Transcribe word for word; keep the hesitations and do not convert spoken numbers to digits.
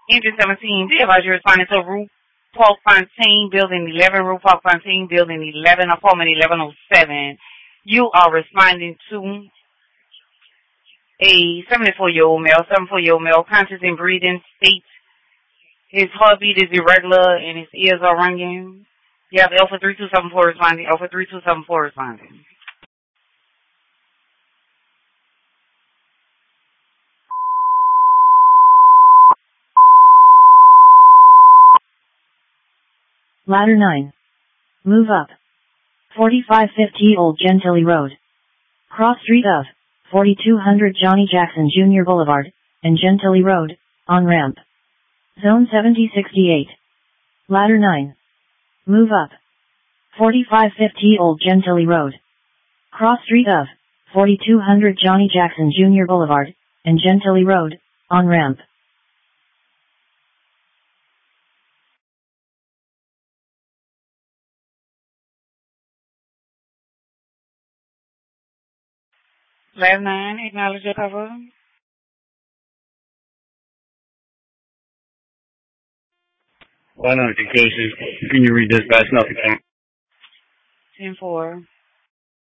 Engine seventeen, be advised you're responding to Roof Park Fontaine, Building eleven, Roof Park Fontaine, Building eleven, apartment eleven oh seven. You are responding to a seventy-four-year-old male, seventy-four-year-old male, conscious and breathing, states his heartbeat is irregular and his ears are ringing. You have Alpha three two seven four responding, Alpha three two seven four responding. Ladder nine. Move up. forty-five fifty Old Gentilly Road. Cross street of forty-two hundred Johnny Jackson Junior Boulevard and Gentilly Road, on ramp. Zone seventy sixty-eight. Ladder nine. Move up. forty-five fifty Old Gentilly Road. Cross street of forty-two hundred Johnny Jackson Junior Boulevard and Gentilly Road, on ramp. Ladder nine, acknowledge your cover. One notification. Can you read dispatch nothing? ten four.